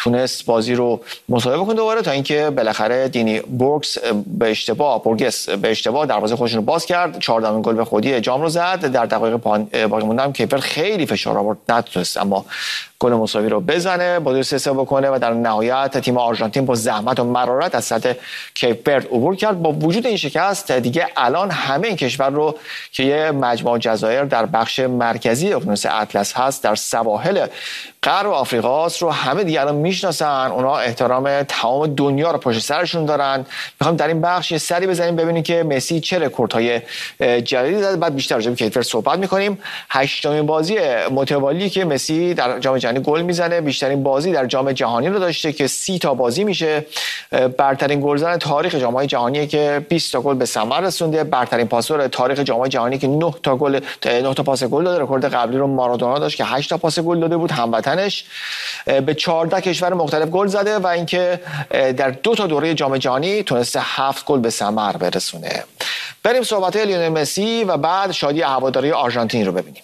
تونست بازی رو مساوی کنه دوباره تا اینکه بالاخره دینی بورگس به اشتباه دروازه خودش رو باز کرد، 14 گل به خودی جام رو زد. در دقایق باقی مونده هم کیپر خیلی فشار آورد، نتونست اما گل مساوی رو بزنه، بازی 3-3 بکنه و در نهایت تیم آرژانتین با زحمت و مرارت از سطح کیپ ورد عبور کرد. با وجود این شکست دیگه الان همه این کشور رو که یه مجموعه جزایر در بخش مرکزی اقیانوس اطلس هست در سواحل غرب آفریقاست رو همه دیگه الان میشناسن، اونا احترام تمام دنیا رو پشت سرشون دارن. میخوام در این بخش یه سری بزنیم ببینیم که مسی چه رکوردهای جدیدی زد، بعد بیشتر راجع به کیپر صحبت میکنیم. 8مین بازی متوالی که مسی در جام جهانی گل میزنه، بیشترین بازی در جام جهانی رو داشته که 30 تا بازی میشه، برترین گلزن تاریخ جام‌های جهانیه که 20 تا گل به ثمر رسونده، برترین پاسور تاریخ جام‌های جهانی که 9 تا پاس گل داده. رکورد قبلی رو مارادونا داشت که 8 تا پاس گل داده بود، هموطنش. به 14 کشور مختلف گل زده و اینکه در 2 تا دوره جام جهانی تونسته 7 گل به ثمر برسونه. بریم صحبت‌های لیونل مسی و بعد شادی هواداری آرژانتین رو ببینیم.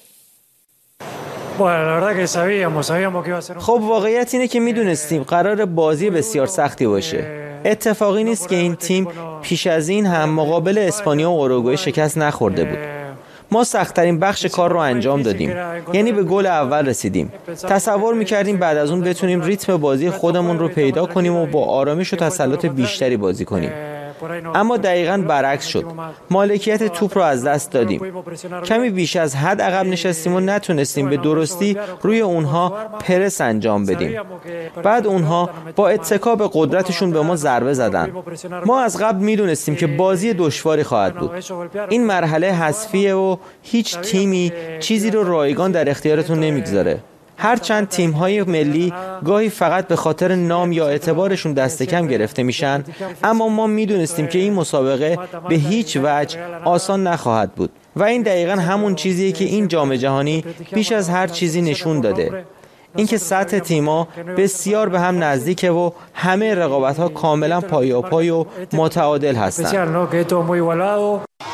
خب واقعیت اینه که میدونستیم قرار بازی بسیار سختی باشه. اتفاقی نیست که این تیم پیش از این هم مقابل اسپانیا و اوروگوئه شکست نخورده بود. ما سخت‌ترین بخش کار رو انجام دادیم، یعنی به گل اول رسیدیم. تصور می‌کردیم بعد از اون بتونیم ریتم بازی خودمون رو پیدا کنیم و با آرامش و تسلط بیشتری بازی کنیم. اما دقیقاً برعکس شد. مالکیت توپ رو از دست دادیم. کمی بیش از حد عقب نشستیم و نتونستیم به درستی روی اونها پرس انجام بدیم. بعد اونها با اتکا به قدرتشون به ما ضربه زدن. ما از قبل میدونستیم که بازی دشواری خواهد بود. این مرحله حذفیه و هیچ تیمی چیزی رو رایگان در اختیارتون نمیگذاره. هرچند تیم‌های ملی گاهی فقط به خاطر نام یا اعتبارشون دست کم گرفته میشن، اما ما میدونستیم که این مسابقه به هیچ وجه آسان نخواهد بود و این دقیقاً همون چیزیه که این جام جهانی بیش از هر چیزی نشون داده. اینکه سطح تیم‌ها بسیار به هم نزدیکه و همه رقابت‌ها کاملاً پایاپای و متعادل هستند.